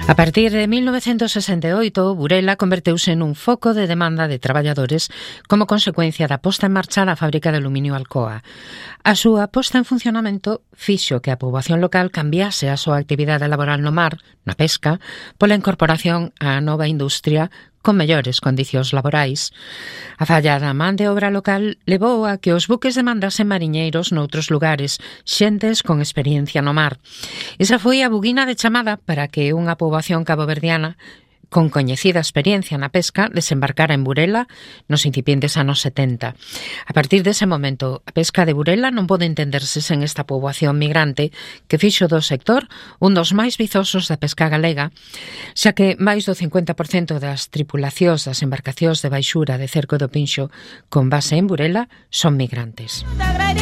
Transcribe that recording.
A partir de 1968, Burela converteuse nun foco de demanda de traballadores como consecuencia da posta en marcha da fábrica de aluminio Alcoa. A súa posta en funcionamento fixo que a poboación local cambiase a súa actividade laboral no mar, na pesca, pola incorporación á nova industria con mellores condicións laborais. A falla da man de obra local levou a que os buques demandasen mariñeiros noutros lugares, xentes con experiencia no mar. Esa foi a buguina de chamada para que unha poboación caboverdiana con coñecida experiencia na pesca desembarcara en Burela nos incipientes anos 70. A partir dese momento, a pesca de Burela non pode entenderse sen esta poboación migrante que fixo do sector un dos máis vizosos da pesca galega, xa que máis do 50% das tripulacións das embarcacións de baixura de Cerco do Pinxo con base en Burela son migrantes.